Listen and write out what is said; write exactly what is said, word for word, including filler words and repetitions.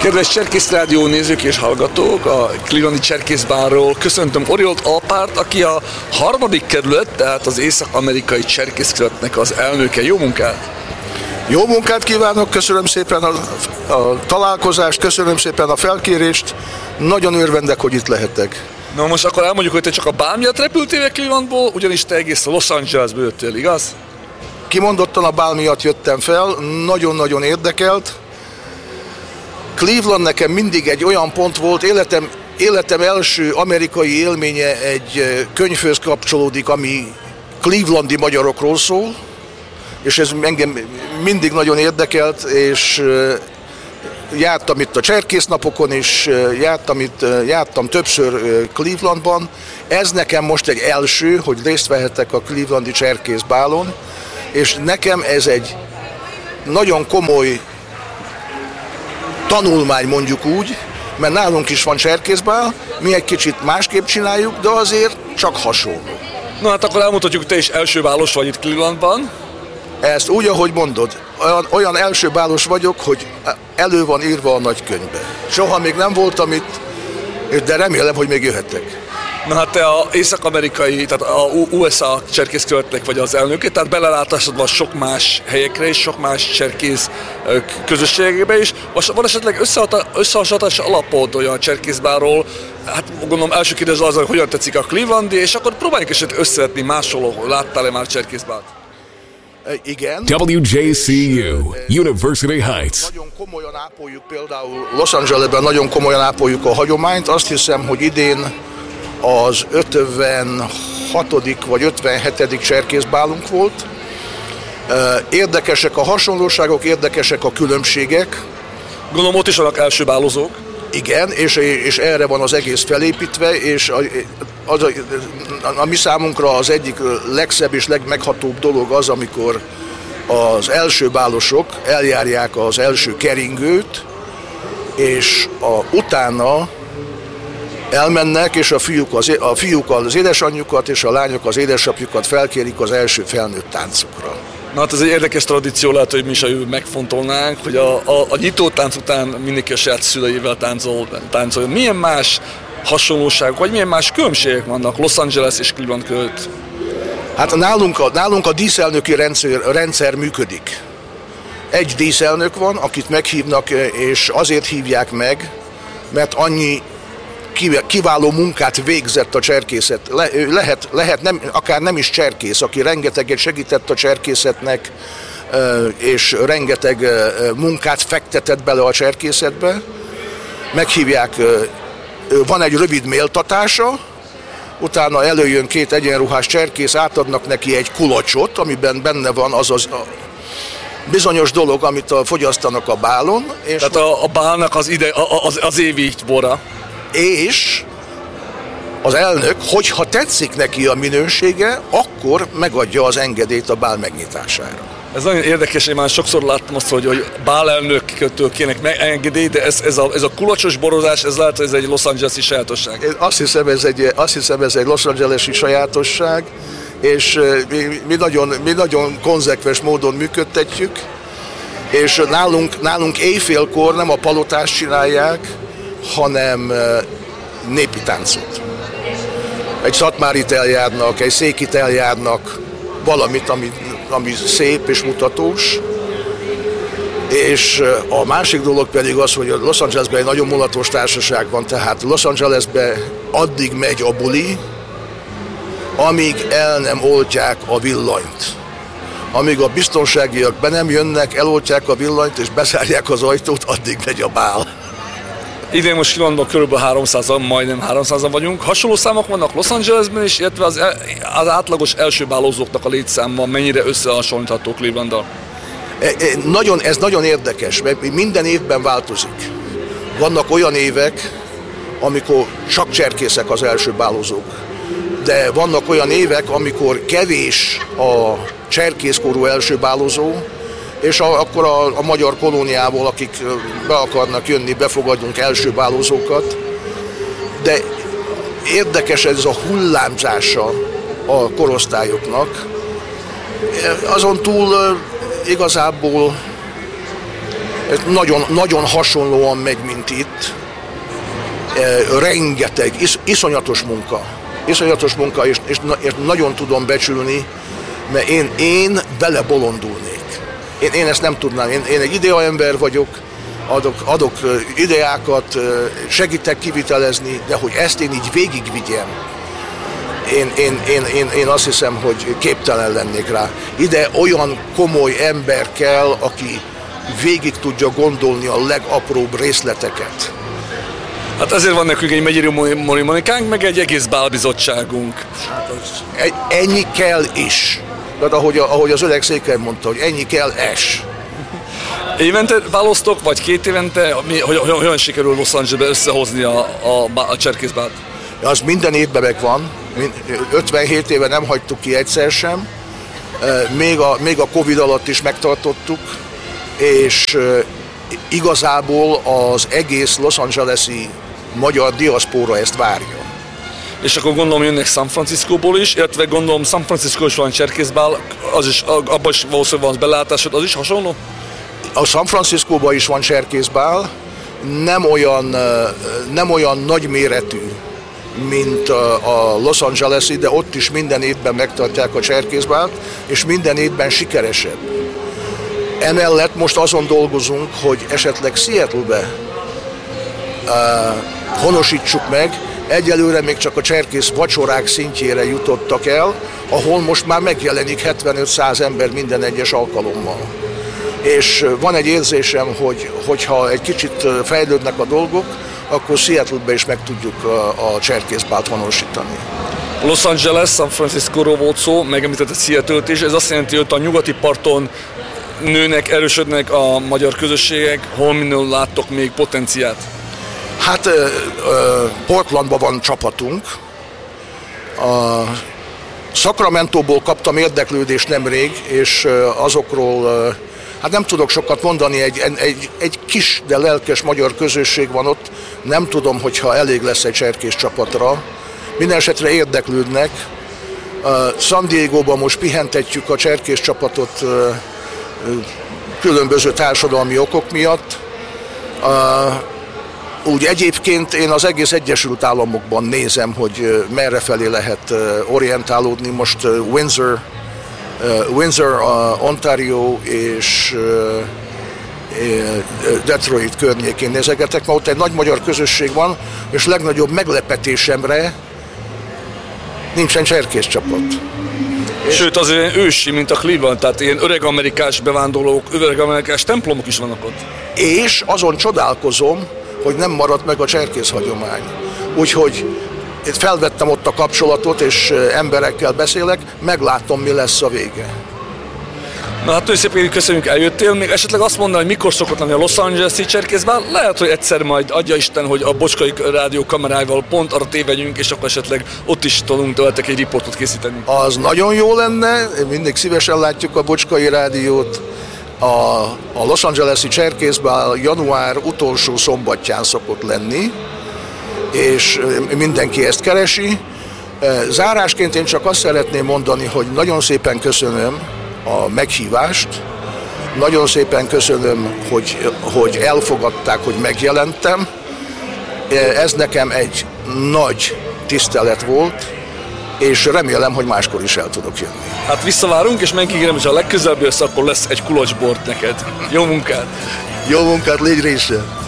Kedves Cserkész Rádió nézők és hallgatók, a Clevelandi Cserkészbárról köszöntöm Oriolt Alpárt, aki a harmadik kerület, tehát az észak-amerikai cserkészkerületnek az elnöke. Jó munkát! Jó munkát kívánok, köszönöm szépen a, a találkozást, köszönöm szépen a felkérést, nagyon örvendek, hogy itt lehetek. Na most akkor elmondjuk, hogy te csak a bál miatt repültél Clevelandból, ugyanis te egész Los Angelesből jöttél, igaz? Kimondottan a bál miatt jöttem fel, nagyon-nagyon érdekelt. Cleveland nekem mindig egy olyan pont volt, életem, életem első amerikai élménye egy könyvhöz kapcsolódik, ami clevelandi magyarokról szól, és ez engem mindig nagyon érdekelt, és jártam itt a cserkésznapokon is, jártam, itt, jártam többször Clevelandban. Ez nekem most egy első, hogy részt vehetek a Clevelandi cserkészbálon, és nekem ez egy nagyon komoly tanulmány, mondjuk úgy, mert nálunk is van cserkészbál, mi egy kicsit másképp csináljuk, de azért csak hasonló. Na hát akkor elmondhatjuk, hogy te is első bálos vagy itt Clevelandban. Ezt úgy, ahogy mondod, olyan, olyan első bálos vagyok, hogy elő van írva a nagykönyvbe. Soha még nem voltam itt, de remélem, hogy még jöhetek. Na hát te a észak-amerikai, tehát a u es á cserkészkerületnek vagy az elnöke, tehát belelátásod van sok más helyekre és sok más cserkész közösségekbe is. Van esetleg összehasonlítási alapod olyan cserkészbárról? Hát gondolom első kérdés az, hogy hogyan tetszik a Clevelandi, és akkor próbáljuk esetleg összevetni máshol, láttál-e már cserkészbárt? Igen. W J C U, University Heights. Nagyon komolyan ápoljuk például Los Angelesben, nagyon komolyan ápoljuk a hagyományt. Azt hiszem, hogy idén az ötvenhatodik vagy ötvenhetedik cserkészbálunk volt. Érdekesek a hasonlóságok, érdekesek a különbségek. Gondolom ott is vannak első bálozók. Igen, és, és erre van az egész felépítve, és a, az a, a mi számunkra az egyik legszebb és legmeghatóbb dolog az, amikor az első bálosok eljárják az első keringőt, és a, utána elmennek, és a fiúk, az, a fiúk az édesanyjukat, és a lányok az édesapjukat felkérik az első felnőtt táncukra. Na hát ez egy érdekes tradíció, lehet, hogy mi is a jövő megfontolnánk, hogy a, a, a nyitótánc után mindenki a saját szüleivel táncol, táncoljon. Milyen más hasonlóságok, vagy milyen más különbségek vannak Los Angeles és Cleveland között? Hát nálunk a, nálunk a díszelnöki rendszer, rendszer működik. Egy díszelnök van, akit meghívnak, és azért hívják meg, mert annyi kiváló munkát végzett a cserkészet. Le, lehet, lehet nem, akár nem is cserkész, aki rengeteget segített a cserkészetnek, és rengeteg munkát fektetett bele a cserkészetbe. Meghívják, van egy rövid méltatása, utána előjön két egyenruhás cserkész, átadnak neki egy kulacsot, amiben benne van az az a bizonyos dolog, amit fogyasztanak a bálon. És tehát a, a bálnak az, ide, az, az évi bora. És az elnök, hogyha tetszik neki a minősége, akkor megadja az engedélyt a bál megnyitására. Ez nagyon érdekes, én már sokszor láttam azt, hogy, hogy bálelnöktől kének engedély, de ez, ez, a, ez a kulacsos borozás, ez lehet, hogy ez egy Los Angeles-i sajátosság. Én azt hiszem, ez egy, azt hiszem, ez egy Los Angeles-i sajátosság, és mi, mi, nagyon, mi nagyon konzekvens módon működtetjük, és nálunk, nálunk éjfélkor nem a palotást csinálják, hanem népi táncot. Egy szatmárit eljárnak, egy székit eljárnak, valamit, ami, ami szép és mutatós. És a másik dolog pedig az, hogy Los Angelesben egy nagyon mulatos társaság van, tehát Los Angelesben addig megy a buli, amíg el nem oltják a villanyt. Amíg a biztonságiak be nem jönnek, eloltják a villanyt és bezárják az ajtót, addig megy a bál. Idén most Clevelandban kb. háromszázan, majdnem háromszázan vagyunk. Hasonló számok vannak Los Angelesben is, illetve az, az átlagos első bálózóknak a létszáma mennyire összehasonlítható Clevelanddal? Nagyon, ez nagyon érdekes, mert minden évben változik. Vannak olyan évek, amikor csak cserkészek az első bálózók. De vannak olyan évek, amikor kevés a cserkészkorú első bálózó, és a, akkor a, a magyar kolóniából, akik be akarnak jönni, befogadjunk első bálózókat. De érdekes ez a hullámzása a korosztályoknak. Azon túl igazából nagyon, nagyon hasonlóan megy, mint itt. Rengeteg, is, iszonyatos munka. Iszonyatos munka, és, és, és nagyon tudom becsülni, mert én, én belebolondulnék. Én, én ezt nem tudnám. Én, én egy ideaember vagyok, adok, adok ideákat, segítek kivitelezni, de hogy ezt én így végigvigyem, én, én, én, én, én azt hiszem, hogy képtelen lennék rá. Ide olyan komoly ember kell, aki végig tudja gondolni a legapróbb részleteket. Hát ezért van nekünk egy Megyeri Mori Monikánk, meg egy egész bálbizottságunk. Egy, ennyi kell is. Tehát ahogy, ahogy az öreg Székely mondta, hogy ennyi kell es. Évente báloztok, vagy két évente? Mi, hogy, hogy, hogyan sikerül Los Angelesbe összehozni a, a, a cserkészbált? Az minden évben megvan. ötvenhét éve nem hagytuk ki egyszer sem. Még a, még a Covid alatt is megtartottuk. És igazából az egész Los Angeles-i magyar diaszpóra ezt várja. És akkor gondolom jönnek San Franciscóból is, illetve gondolom San Francisco is van cserkészbál, az is, abban is valószínűleg van belátásod, az is hasonló? A San Franciscóban is van cserkészbál, nem olyan, nem olyan nagyméretű, mint a Los Angeles-i, de ott is minden évben megtartják a cserkészbált, és minden évben sikeresebb. Emellett most azon dolgozunk, hogy esetleg Seattle-be uh, honosítsuk meg. Egyelőre még csak a cserkész vacsorák szintjére jutottak el, ahol most már megjelenik hetvenöt-száz ember minden egyes alkalommal. És van egy érzésem, hogy hogyha egy kicsit fejlődnek a dolgok, akkor Seattle-be is meg tudjuk a, a cserkészbált honosítani. Los Angeles, San Francisco-ról volt szó, megemlített Seattle-t is, ez azt jelenti, hogy a nyugati parton nőnek, erősödnek a magyar közösségek, hol minél láttok még potenciát? Hát uh, uh, Portlandban van csapatunk. A Sacramento-ból kaptam érdeklődést nemrég, és uh, azokról, uh, hát nem tudok sokat mondani, egy, egy, egy kis, de lelkes magyar közösség van ott. Nem tudom, hogyha elég lesz egy cserkész csapatra. Minden esetre érdeklődnek. Uh, San Diego-ban most pihentetjük a cserkész csapatot uh, különböző társadalmi okok miatt. Úgy egyébként én az egész Egyesült Államokban nézem, hogy merre felé lehet orientálódni. Most Windsor, Windsor, Ontario és Detroit környékén nézegetek, mert ott egy nagy magyar közösség van, és legnagyobb meglepetésemre nincsen cserkész csapat. Sőt, az olyan ősi, mint a Cleveland, tehát ilyen öreg amerikás bevándorlók, öreg amerikás templomok is vannak ott. És azon csodálkozom, hogy nem maradt meg a cserkész hagyomány. Úgyhogy felvettem ott a kapcsolatot, és emberekkel beszélek, meglátom, mi lesz a vége. Na hát nagyon szépen köszönjük, eljöttél. Még esetleg azt mondani, hogy mikor szokott lenni a Los Angeles-i cserkészbál. Lehet, hogy egyszer majd adja Isten, hogy a Bocskai Rádió kameráival pont arra tévedjünk, és akkor esetleg ott is tudunk tőletek egy riportot készíteni. Az nagyon jó lenne, mindig szívesen látjuk a Bocskai Rádiót. A, a Los Angeles-i cserkészbál január utolsó szombatján szokott lenni, és mindenki ezt keresi. Zárásként én csak azt szeretném mondani, hogy nagyon szépen köszönöm a meghívást. Nagyon szépen köszönöm, hogy, hogy elfogadták, hogy megjelentem. Ez nekem egy nagy tisztelet volt, és remélem, hogy máskor is el tudok jönni. Hát visszavárunk, és megígérem, hogy ha legközelebb jössz, akkor lesz egy kulacsbort neked. Jó munkát! Jó munkát, légy része!